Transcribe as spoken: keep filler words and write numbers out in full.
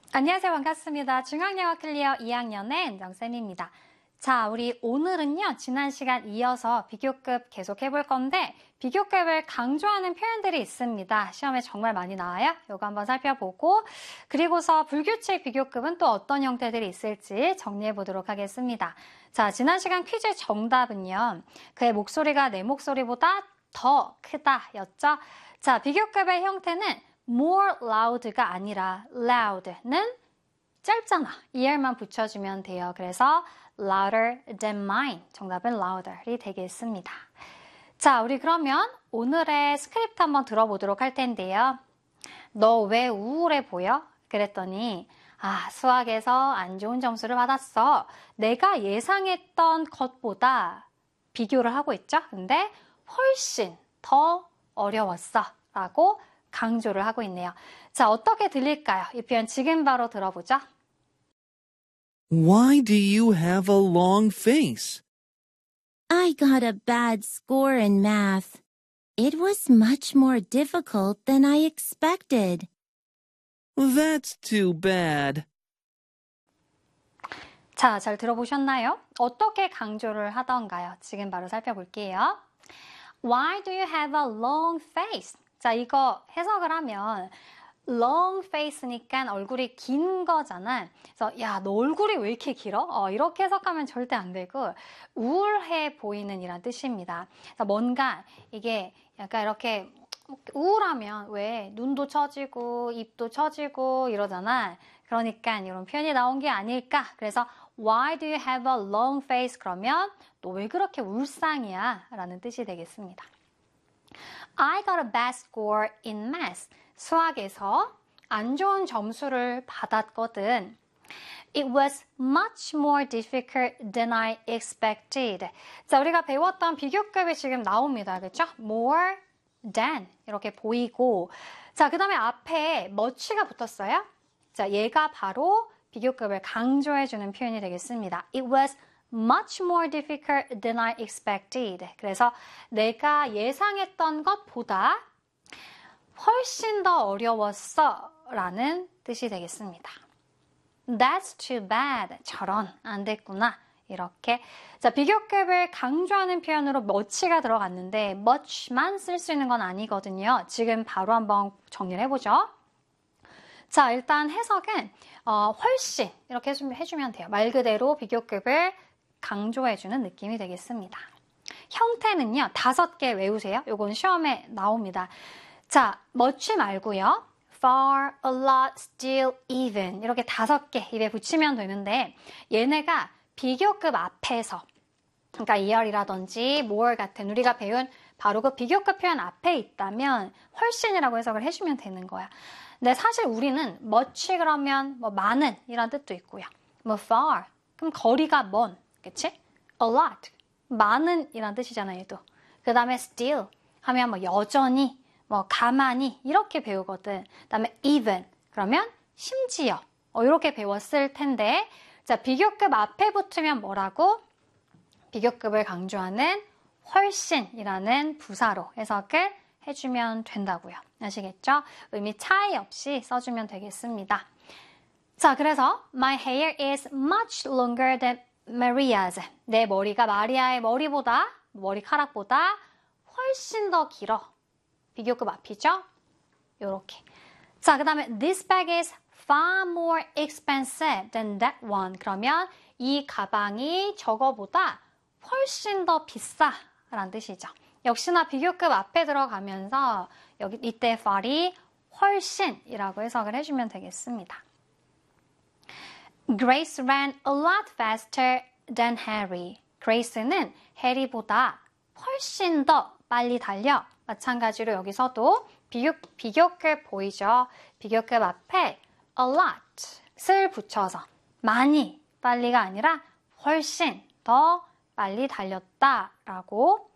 안녕하세요. 반갑습니다. 중학영어 클리어 이 학년의 은정쌤입니다. 자, 우리 오늘은요, 지난 시간 이어서 비교급 계속 해볼 건데, 비교급을 강조하는 표현들이 있습니다. 시험에 정말 많이 나와요. 이거 한번 살펴보고, 그리고서 불규칙 비교급은 또 어떤 형태들이 있을지 정리해 보도록 하겠습니다. 자, 지난 시간 퀴즈 정답은요, 그의 목소리가 내 목소리보다 더 크다 였죠. 자, 비교급의 형태는 more loud가 아니라 loud는 짧잖아. 이알만 붙여주면 돼요. 그래서 louder than mine. 정답은 louder이 되겠습니다. 자, 우리 그러면 오늘의 스크립트 한번 들어보도록 할 텐데요. 너 왜 우울해 보여? 그랬더니 아, 수학에서 안 좋은 점수를 받았어. 내가 예상했던 것보다 비교를 하고 있죠. 근데 훨씬 더 어려웠어. 라고 강조를 하고 있네요. 자, 어떻게 들릴까요? 이 표현 지금 바로 들어보죠. Why do you have a long face? I got a bad score in math. It was much more difficult than I expected. That's too bad. 자, 잘 들어보셨나요? 어떻게 강조를 하던가요? 지금 바로 살펴볼게요. Why do you have a long face? 자, 이거 해석을 하면 long face니까 얼굴이 긴 거잖아. 그래서 야, 너 얼굴이 왜 이렇게 길어? 어, 이렇게 해석하면 절대 안 되고 우울해 보이는 이란 뜻입니다. 그래서 뭔가 이게 약간 이렇게 우울하면 왜 눈도 처지고 입도 처지고 이러잖아. 그러니까 이런 표현이 나온 게 아닐까. 그래서 Why do you have a long face? 그러면 너 왜 그렇게 울상이야? 라는 뜻이 되겠습니다. I got a bad score in math. 수학에서 안 좋은 점수를 받았거든. It was much more difficult than I expected. 자, 우리가 배웠던 비교급이 지금 나옵니다. 그렇죠? more than 이렇게 보이고 자, 그 다음에 앞에 much가 붙었어요. 자, 얘가 바로 비교급을 강조해주는 표현이 되겠습니다. It was much more difficult than I expected. 그래서 내가 예상했던 것보다 훨씬 더 어려웠어 라는 뜻이 되겠습니다. That's too bad. 저런, 안 됐구나. 이렇게. 자, 비교급을 강조하는 표현으로 much가 들어갔는데 much만 쓸 수 있는 건 아니거든요. 지금 바로 한번 정리를 해보죠. 자, 일단 해석은 어, 훨씬 이렇게 해주면 돼요. 말 그대로 비교급을 강조해주는 느낌이 되겠습니다. 형태는요, 다섯 개 외우세요. 요건 시험에 나옵니다. 자, much 말고요. far, a lot, still, even 이렇게 다섯 개 입에 붙이면 되는데 얘네가 비교급 앞에서 그러니까 이알이라든지 more 같은 우리가 배운 바로 그 비교급 표현 앞에 있다면 훨씬이라고 해석을 해주면 되는 거야. 근데 사실 우리는 much 그러면 뭐 많은 이란 뜻도 있고요. 뭐 far, 그럼 거리가 먼, 그치? a lot, 많은 이란 뜻이잖아요, 얘도. 그 다음에 still 하면 뭐 여전히, 뭐 가만히 이렇게 배우거든. 그 다음에 even, 그러면 심지어 어, 이렇게 배웠을 텐데 자, 비교급 앞에 붙으면 뭐라고? 비교급을 강조하는 훨씬이라는 부사로 해석을 해주면 된다고요. 아시겠죠? 의미 차이 없이 써주면 되겠습니다. 자, 그래서 My hair is much longer than Maria's. 내 머리가 마리아의 머리보다, 머리카락보다 훨씬 더 길어. 비교급 앞이죠? 요렇게. 자, 그 다음에 This bag is far more expensive than that one. 그러면 이 가방이 저거보다 훨씬 더 비싸라는 뜻이죠. 역시나 비교급 앞에 들어가면서 여기 이때 far이 훨씬이라고 해석을 해주면 되겠습니다. Grace ran a lot faster than Harry. Grace는 해리보다 훨씬 더 빨리 달려. 마찬가지로 여기서도 비교, 비교급 보이죠? 비교급 앞에 a lot을 붙여서 많이 빨리가 아니라 훨씬 더 빨리 달렸다라고